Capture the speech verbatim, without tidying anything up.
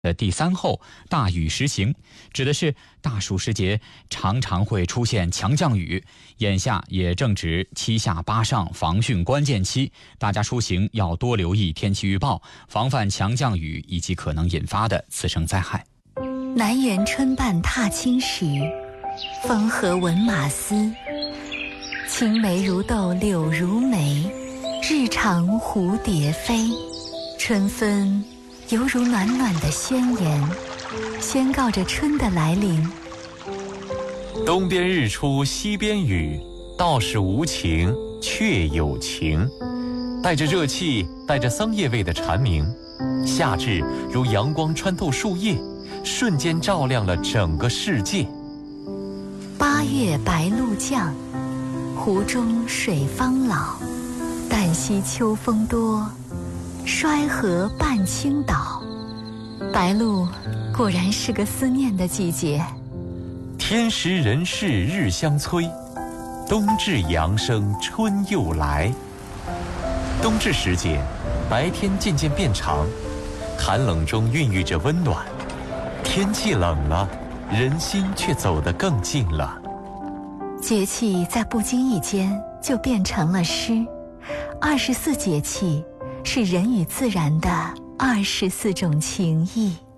的第三候大雨时行，指的是大暑时节常常会出现强降雨，眼下也正值七下八上防汛关键期，大家出行要多留意天气预报，防范强降雨以及可能引发的次生灾害。 南园春半踏青时，风和闻马嘶。青梅如豆柳如眉，日长蝴蝶飞。春分犹如暖暖的宣言，宣告着春的来临。 东边日出西边雨，道是无晴却有晴。带着热气，带着桑叶味的蝉鸣，夏至如阳光穿透树叶，瞬间照亮了整个世界。 八月白露降，湖中水方老。旦夕秋风多，衰河半倾倒。白露果然是个思念的季节。 天时人事日相催，冬至阳生春又来。冬至时节，白天渐渐变长，寒冷中孕育着温暖。天气冷了，人心却走得更近了。 节气在不经意间就变成了诗。二十四节气是人与自然的二十四种情谊。